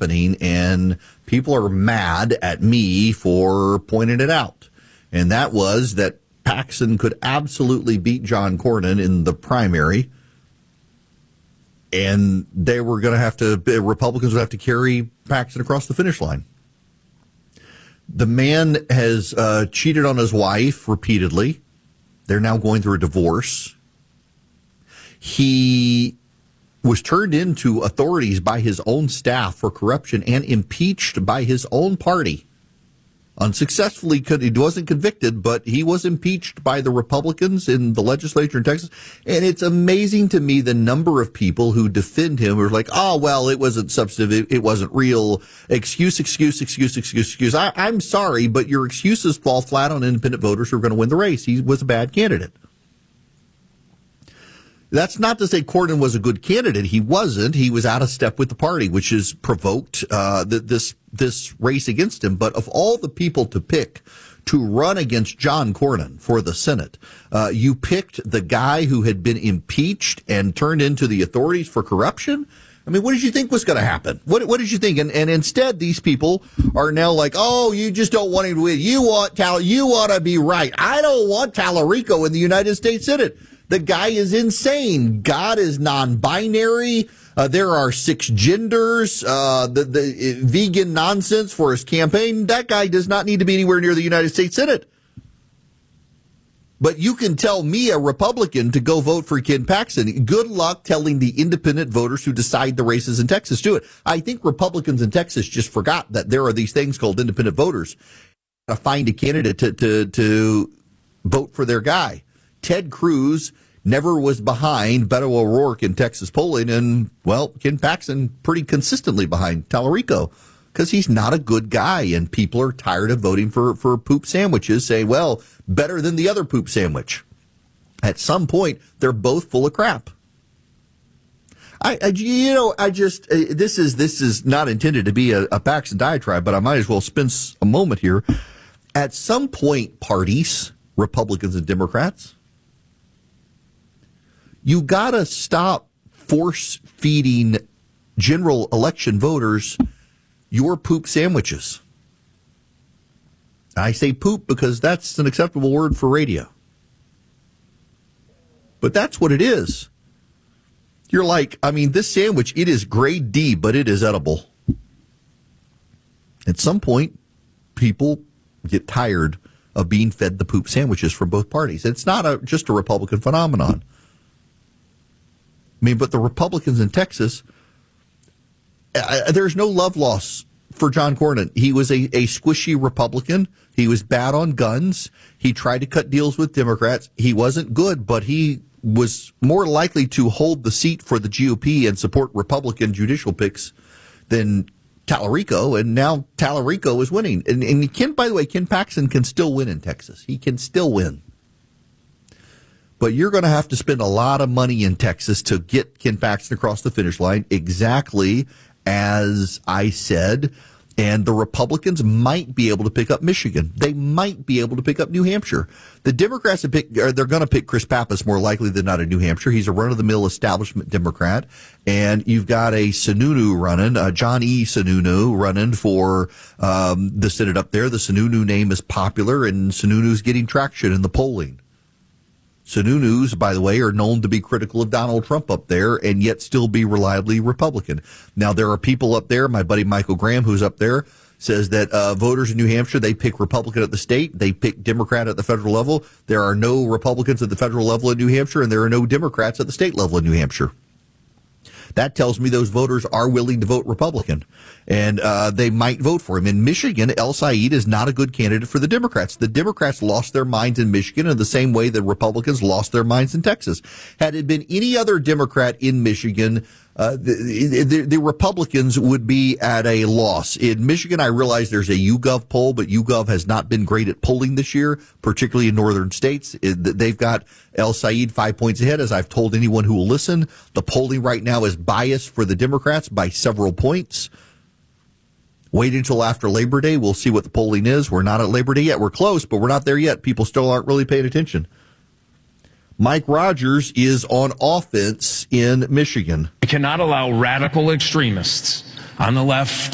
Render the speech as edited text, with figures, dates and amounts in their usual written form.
happening, and people are mad at me for pointing it out. And that was that Paxson could absolutely beat John Cornyn in the primary, and they were going to have to, Republicans would have to carry Paxson across the finish line. The man has cheated on his wife repeatedly. They're now going through a divorce. He was turned into authorities by his own staff for corruption and impeached by his own party. Unsuccessfully, he wasn't convicted, but he was impeached by the Republicans in the legislature in Texas. And it's amazing to me the number of people who defend him are like, oh, well, it wasn't substantive, it wasn't real. Excuse. I'm sorry, but your excuses fall flat on independent voters who are going to win the race. He was a bad candidate. That's not to say Cornyn was a good candidate. He wasn't. He was out of step with the party, which has provoked this race against him. But of all the people to pick to run against John Cornyn for the Senate, you picked the guy who had been impeached and turned into the authorities for corruption. I mean, what did you think was going to happen? What did you think? And instead, these people are now like, oh, you just don't want him to win. You want to be right. I don't want Tallarico in the United States Senate. The guy is insane. God is non-binary. There are 6 genders. The vegan nonsense for his campaign. That guy does not need to be anywhere near the United States Senate. But you can tell me, a Republican, to go vote for Ken Paxton. Good luck telling the independent voters who decide the races in Texas to it. I think Republicans in Texas just forgot that there are these things called independent voters. To find a candidate to vote for their guy. Ted Cruz never was behind Beto O'Rourke in Texas polling, and, well, Ken Paxton pretty consistently behind Tallarico because he's not a good guy, and people are tired of voting for poop sandwiches, say, well, better than the other poop sandwich. At some point, they're both full of crap. This is not intended to be a Paxton diatribe, but I might as well spend a moment here. At some point, parties, Republicans and Democrats, you got to stop force-feeding general election voters your poop sandwiches. I say poop because that's an acceptable word for radio. But that's what it is. You're like, I mean, this sandwich, it is grade D, but it is edible. At some point, people get tired of being fed the poop sandwiches from both parties. It's not just a Republican phenomenon. I mean, but the Republicans in Texas, there's no love loss for John Cornyn. He was a squishy Republican. He was bad on guns. He tried to cut deals with Democrats. He wasn't good, but he was more likely to hold the seat for the GOP and support Republican judicial picks than Tallarico, and now Tallarico is winning. And Ken, by the way, Ken Paxton can still win in Texas. He can still win. But you're going to have to spend a lot of money in Texas to get Ken Paxton across the finish line, exactly as I said. And the Republicans might be able to pick up Michigan. They might be able to pick up New Hampshire. The Democrats they're going to pick Chris Pappas more likely than not in New Hampshire. He's a run-of-the-mill establishment Democrat. And you've got a Sununu running, John E. Sununu running for the Senate up there. The Sununu name is popular, and Sununu's getting traction in the polling. Sununus, by the way, are known to be critical of Donald Trump up there and yet still be reliably Republican. Now, there are people up there, my buddy Michael Graham, who's up there, says that voters in New Hampshire, they pick Republican at the state, they pick Democrat at the federal level. There are no Republicans at the federal level in New Hampshire, and there are no Democrats at the state level in New Hampshire. That tells me those voters are willing to vote Republican, and they might vote for him. In Michigan, El Said is not a good candidate for the Democrats. The Democrats lost their minds in Michigan in the same way that Republicans lost their minds in Texas. Had it been any other Democrat in Michigan, the Republicans would be at a loss. In Michigan, I realize there's a YouGov poll, but YouGov has not been great at polling this year, particularly in northern states. They've got El Said 5 points ahead. As I've told anyone who will listen, the polling right now is biased for the Democrats by several points. Wait until after Labor Day. We'll see what the polling is. We're not at Labor Day yet. We're close, but we're not there yet. People still aren't really paying attention. Mike Rogers is on offense in Michigan. We cannot allow radical extremists on the left